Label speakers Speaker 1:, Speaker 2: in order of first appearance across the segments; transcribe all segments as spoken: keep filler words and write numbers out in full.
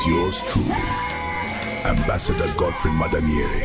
Speaker 1: Yours truly, Ambassador Godfrey Madaniere.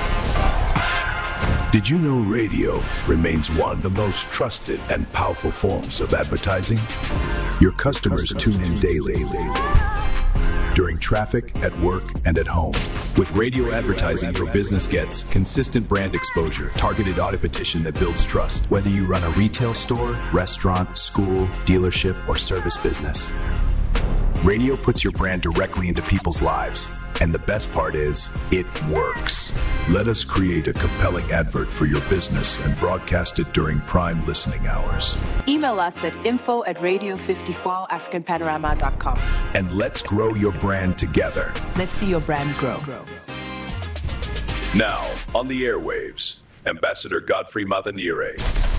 Speaker 1: Did you know radio remains one of the most trusted and powerful forms of advertising? Your customers tune in daily, during traffic, at work, and at home. With radio advertising, your business gets consistent brand exposure, targeted audience that builds trust, whether you run a retail store, restaurant, school, dealership, or service business. Radio puts your brand directly into people's lives. And the best part is, it works. Let us create a compelling advert for your business and broadcast it during prime listening hours.
Speaker 2: Email us at info at radio fifty-four african panorama dot com.
Speaker 1: And let's grow your brand together.
Speaker 2: Let's see your brand grow.
Speaker 1: Now, on the airwaves, Ambassador Godfrey Madaniere.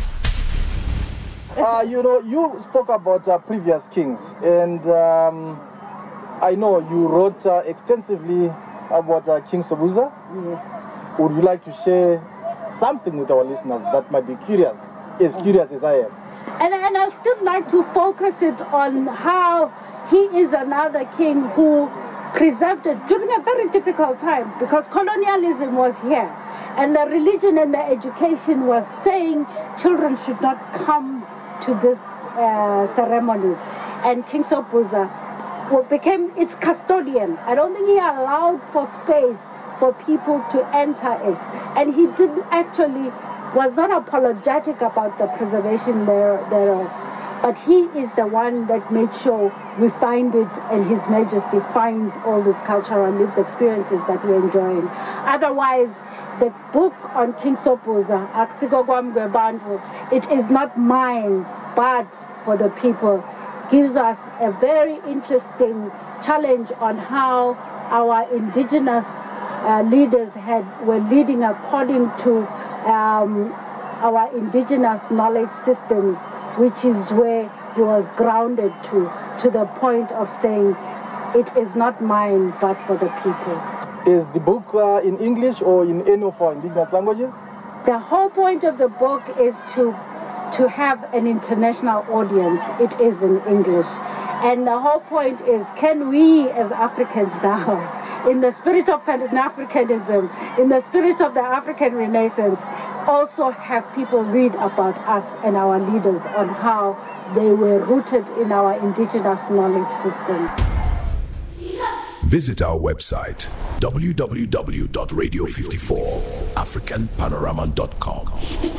Speaker 3: Uh, you know, you spoke about uh, previous kings, and um, I know you wrote uh, extensively about uh, King Sobhuza.
Speaker 4: Yes.
Speaker 3: Would you like to share something with our listeners that might be curious, as curious as I am?
Speaker 4: And, and I'd still like to focus it on how he is another king who preserved it during a very difficult time, because colonialism was here, and the religion and the education was saying children should not come to these uh, ceremonies. And King Sobhuza became its custodian. I don't think he allowed for space for people to enter it. And he didn't actually, was not apologetic about the preservation there, thereof. But he is the one that made sure we find it, and His Majesty finds all these cultural lived experiences that we're enjoying. Otherwise, the book on King Sobhuza, Akusiko kwami kwebantu, it is not mine, but for the people, gives us a very interesting challenge on how our indigenous uh, leaders had were leading according to um, our indigenous knowledge systems, which is where he was grounded to, to the point of saying, it is not mine, but for the people.
Speaker 3: Is the book uh, in English or in any of our indigenous languages?
Speaker 4: The whole point of the book is to to have an international audience. It is in English. And the whole point is, can we as Africans now, in the spirit of Pan-Africanism, in the spirit of the African Renaissance, also have people read about us and our leaders on how they were rooted in our indigenous knowledge systems.
Speaker 1: Visit our website, w w w dot radio fifty-four african panorama dot com.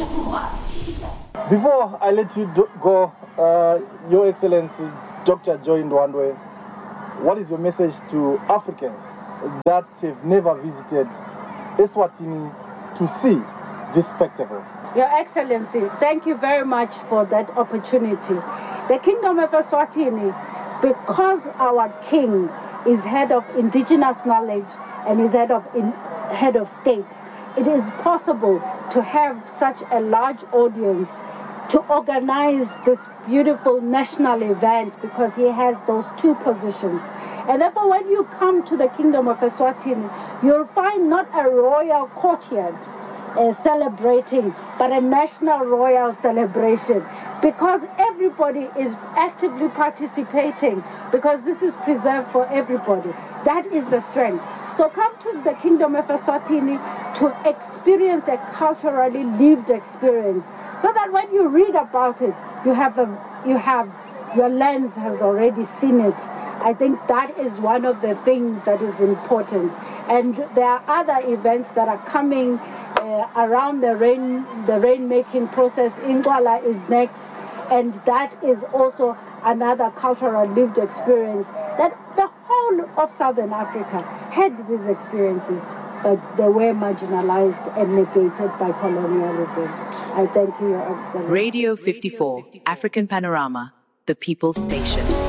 Speaker 3: Before I let you do- go, uh, Your Excellency, Doctor Joy Ndwandwe, what is your message to Africans that have never visited Eswatini to see this spectacle?
Speaker 4: Your Excellency, thank you very much for that opportunity. The Kingdom of Eswatini, because our king is head of indigenous knowledge and is head of in, head of state, it is possible to have such a large audience to organize this beautiful national event, because he has those two positions. And therefore, when you come to the Kingdom of Eswatini, you'll find not a royal courtyard Uh, celebrating, but a national royal celebration, because everybody is actively participating, because this is preserved for everybody. That is the strength. So come to the Kingdom of Eswatini to experience a culturally lived experience, so that when you read about it, you have a, you have your lens has already seen it. I think that is one of the things that is important. And there are other events that are coming uh, around the rain, the rain-making process. Ingwala is next, and that is also another cultural lived experience that the whole of Southern Africa had these experiences, but they were marginalized and negated by colonialism. I thank you, Your Excellency.
Speaker 2: Radio fifty-four, African Panorama, the People's Station.